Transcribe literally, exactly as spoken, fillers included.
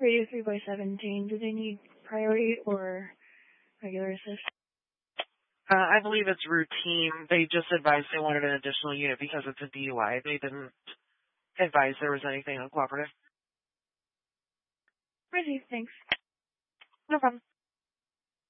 Radio three by seventeen, do they need priority or regular assist? Uh, I believe it's routine. They just advised they wanted an additional unit because it's a D U I. They didn't advise there was anything uncooperative. Ready, thanks. No problem.